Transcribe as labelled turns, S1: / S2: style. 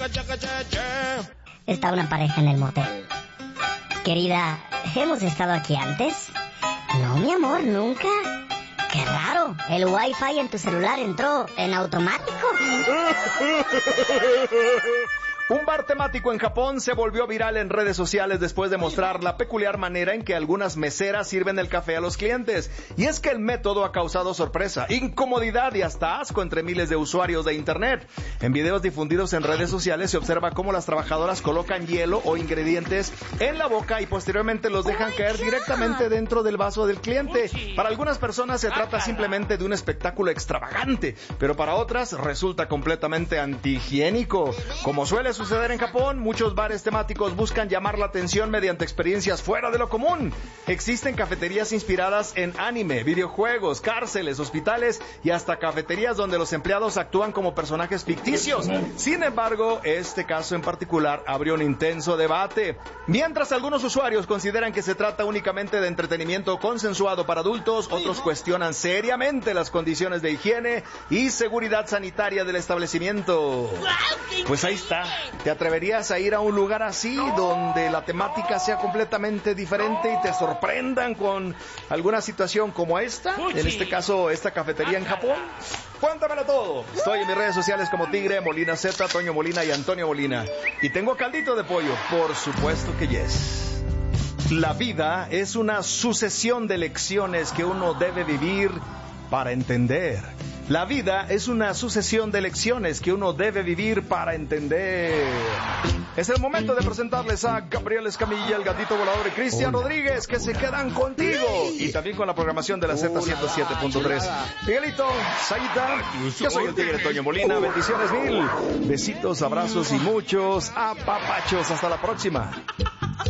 S1: Está una pareja en el motel. Querida, ¿hemos estado aquí antes? No, mi amor, nunca. ¡Qué raro! El Wi-Fi en tu celular entró en automático.
S2: Un bar temático en Japón se volvió viral en redes sociales después de mostrar la peculiar manera en que algunas meseras sirven el café a los clientes. Y es que el método ha causado sorpresa, incomodidad y hasta asco entre miles de usuarios de internet. En videos difundidos en redes sociales se observa cómo las trabajadoras colocan hielo o ingredientes en la boca y posteriormente los dejan caer directamente dentro del vaso del cliente. Para algunas personas se trata simplemente de un espectáculo extravagante, pero para otras resulta completamente antihigiénico. Como suele suceder en Japón, muchos bares temáticos buscan llamar la atención mediante experiencias fuera de lo común. Existen cafeterías inspiradas en anime, videojuegos, cárceles, hospitales y hasta cafeterías donde los empleados actúan como personajes ficticios. Sin embargo, este caso en particular abrió un intenso debate. Mientras algunos usuarios consideran que se trata únicamente de entretenimiento consensuado para adultos, otros cuestionan seriamente las condiciones de higiene y seguridad sanitaria del establecimiento. Pues ahí está. ¿Te atreverías a ir a un lugar así, donde la temática sea completamente diferente y te sorprendan con alguna situación como esta? En este caso, esta cafetería en Japón. Cuéntamelo todo. Estoy en mis redes sociales como Tigre, Molina Z, Toño Molina y Antonio Molina. Y tengo caldito de pollo, por supuesto que yes. La vida es una sucesión de lecciones que uno debe vivir para entender. La vida es una sucesión de lecciones que uno debe vivir para entender. Es el momento de presentarles a Gabriel Escamilla, el gatito volador, y Cristian Rodríguez, que se quedan contigo. Y también con la programación de la Z107.3. Miguelito, Saida, yo soy el Tigre Toño Molina. Bendiciones mil. Besitos, abrazos y muchos apapachos. Hasta la próxima.